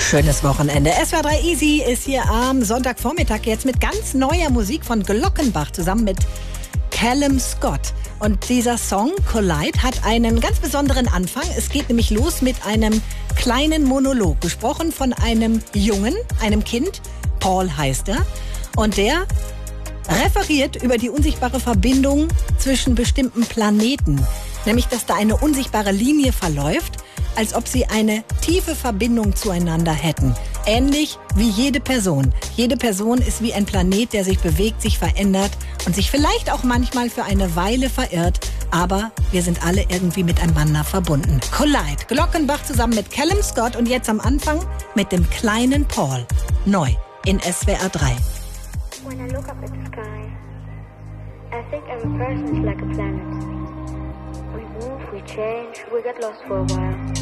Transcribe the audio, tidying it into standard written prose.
Schönes Wochenende. SWR 3 Easy ist hier am Sonntagvormittag jetzt mit ganz neuer Musik von Glockenbach zusammen mit Callum Scott. Und dieser Song Collide hat einen ganz besonderen Anfang. Es geht nämlich los mit einem kleinen Monolog, gesprochen von einem Jungen, einem Kind. Paul heißt er. Und der referiert über die unsichtbare Verbindung zwischen bestimmten Planeten. Nämlich, dass da eine unsichtbare Linie verläuft, als ob sie eine tiefe Verbindung zueinander hätten. Ähnlich wie jede Person. Jede Person ist wie ein Planet, der sich bewegt, sich verändert und sich vielleicht auch manchmal für eine Weile verirrt. Aber wir sind alle irgendwie miteinander verbunden. Collide. Glockenbach zusammen mit Callum Scott und jetzt am Anfang mit dem kleinen Paul. Neu in SWR 3. When I look up at the sky, I think every person is like a planet. We move, we change, we get lost for a while.